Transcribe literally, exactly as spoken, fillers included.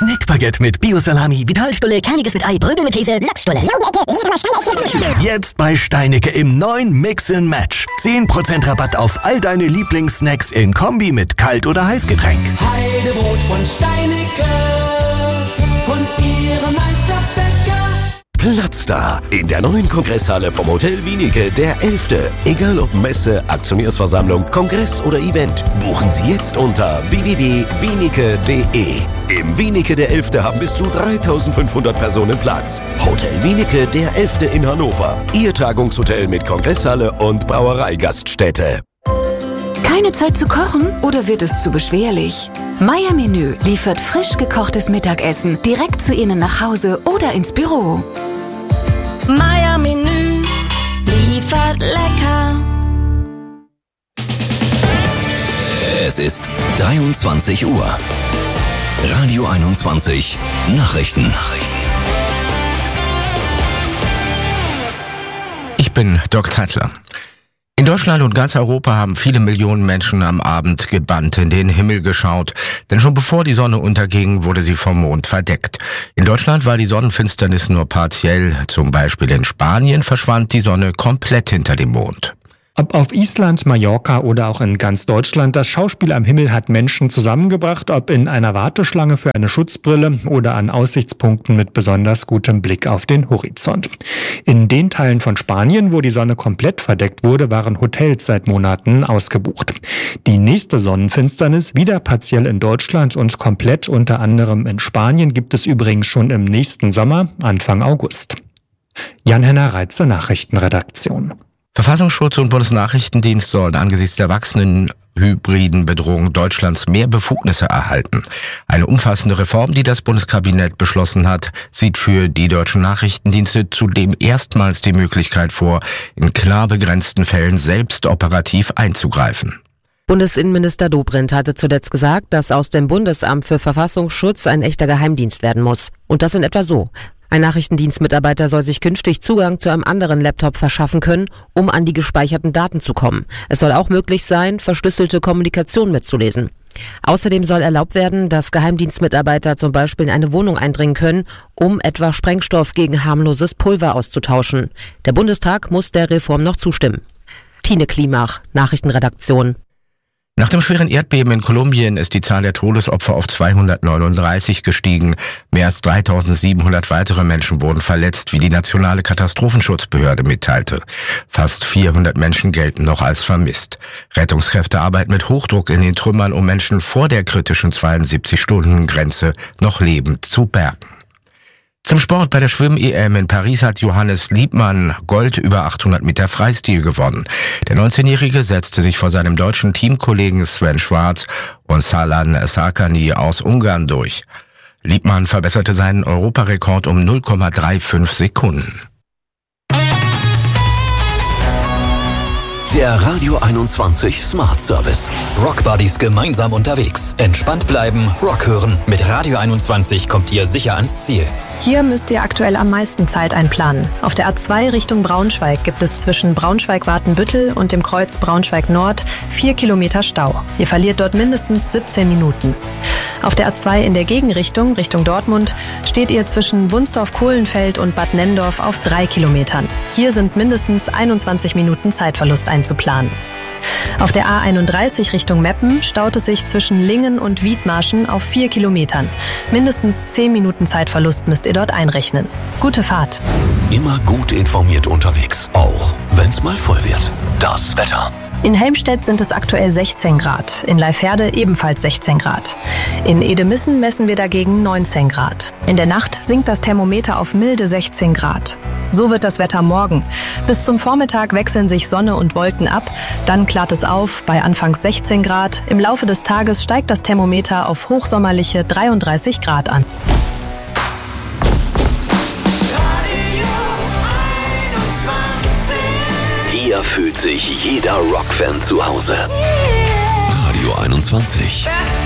Snackbaguette mit Bio-Salami, Vitalstulle, Kerniges mit Ei, Brögel mit Käse, Lachsstulle. Jetzt bei Steinecke im neuen Mix and Match. zehn Prozent Rabatt auf all deine Lieblingssnacks in Kombi mit Kalt- oder Heißgetränk. Heidebrot von Steinecke, von ihrem Meisterbäcker. Platz da in der neuen Kongresshalle vom Hotel Wienicke, der elfte. Egal ob Messe, Aktionärsversammlung, Kongress oder Event, buchen Sie jetzt unter w w w punkt wienicke punkt d e. Im Wienicke der elfte haben bis zu dreitausendfünfhundert Personen Platz. Hotel Wienicke der elfte in Hannover. Ihr Tagungshotel mit Kongresshalle und Brauereigaststätte. Keine Zeit zu kochen oder wird es zu beschwerlich? Meier Menü liefert frisch gekochtes Mittagessen direkt zu Ihnen nach Hause oder ins Büro. Meier Menü liefert lecker. Es ist dreiundzwanzig Uhr. Radio einundzwanzig Nachrichten. Nachrichten. Ich bin Doc Zeitler. In Deutschland und ganz Europa haben viele Millionen Menschen am Abend gebannt in den Himmel geschaut. Denn schon bevor die Sonne unterging, wurde sie vom Mond verdeckt. In Deutschland war die Sonnenfinsternis nur partiell. Zum Beispiel in Spanien verschwand die Sonne komplett hinter dem Mond. Ob auf Island, Mallorca oder auch in ganz Deutschland, das Schauspiel am Himmel hat Menschen zusammengebracht, ob in einer Warteschlange für eine Schutzbrille oder an Aussichtspunkten mit besonders gutem Blick auf den Horizont. In den Teilen von Spanien, wo die Sonne komplett verdeckt wurde, waren Hotels seit Monaten ausgebucht. Die nächste Sonnenfinsternis, wieder partiell in Deutschland und komplett unter anderem in Spanien, gibt es übrigens schon im nächsten Sommer, Anfang August. Jan-Henner Reitze, Nachrichtenredaktion. Verfassungsschutz und Bundesnachrichtendienst sollen angesichts der wachsenden hybriden Bedrohung Deutschlands mehr Befugnisse erhalten. Eine umfassende Reform, die das Bundeskabinett beschlossen hat, sieht für die deutschen Nachrichtendienste zudem erstmals die Möglichkeit vor, in klar begrenzten Fällen selbst operativ einzugreifen. Bundesinnenminister Dobrindt hatte zuletzt gesagt, dass aus dem Bundesamt für Verfassungsschutz ein echter Geheimdienst werden muss. Und das in etwa so. Ein Nachrichtendienstmitarbeiter soll sich künftig Zugang zu einem anderen Laptop verschaffen können, um an die gespeicherten Daten zu kommen. Es soll auch möglich sein, verschlüsselte Kommunikation mitzulesen. Außerdem soll erlaubt werden, dass Geheimdienstmitarbeiter zum Beispiel in eine Wohnung eindringen können, um etwa Sprengstoff gegen harmloses Pulver auszutauschen. Der Bundestag muss der Reform noch zustimmen. Tine Klimach, Nachrichtenredaktion. Nach dem schweren Erdbeben in Kolumbien ist die Zahl der Todesopfer auf zweihundertneununddreißig gestiegen. Mehr als dreitausendsiebenhundert weitere Menschen wurden verletzt, wie die nationale Katastrophenschutzbehörde mitteilte. Fast vierhundert Menschen gelten noch als vermisst. Rettungskräfte arbeiten mit Hochdruck in den Trümmern, um Menschen vor der kritischen zweiundsiebzig-Stunden-Grenze noch lebend zu bergen. Zum Sport: Bei der Schwimm-E M in Paris hat Johannes Liebmann Gold über achthundert Meter Freistil gewonnen. Der neunzehnjährige setzte sich vor seinem deutschen Teamkollegen Sven Schwarz und Salan Sarkani aus Ungarn durch. Liebmann verbesserte seinen Europarekord um null Komma fünfunddreißig Sekunden. Der Radio einundzwanzig Smart Service. Rock Buddies gemeinsam unterwegs. Entspannt bleiben, Rock hören. Mit Radio einundzwanzig kommt ihr sicher ans Ziel. Hier müsst ihr aktuell am meisten Zeit einplanen. Auf der A zwei Richtung Braunschweig gibt es zwischen Braunschweig-Watenbüttel und dem Kreuz Braunschweig-Nord vier Kilometer Stau. Ihr verliert dort mindestens siebzehn Minuten. Auf der A zwei in der Gegenrichtung, Richtung Dortmund, steht ihr zwischen Wunsdorf-Kohlenfeld und Bad Nenndorf auf drei Kilometern. Hier sind mindestens einundzwanzig Minuten Zeitverlust einzuplanen. Auf der A einunddreißig Richtung Meppen staut es sich zwischen Lingen und Wiedmarschen auf vier Kilometern. Mindestens zehn Minuten Zeitverlust müsst ihr dort einrechnen. Gute Fahrt. Immer gut informiert unterwegs, auch wenn's mal voll wird. Das Wetter. In Helmstedt sind es aktuell sechzehn Grad, in Leiferde ebenfalls sechzehn Grad. In Edemissen messen wir dagegen neunzehn Grad. In der Nacht sinkt das Thermometer auf milde sechzehn Grad. So wird das Wetter morgen. Bis zum Vormittag wechseln sich Sonne und Wolken ab, dann klart es auf bei anfangs sechzehn Grad. Im Laufe des Tages steigt das Thermometer auf hochsommerliche dreiunddreißig Grad an. Hier fühlt sich jeder Rockfan zu Hause. Radio einundzwanzig.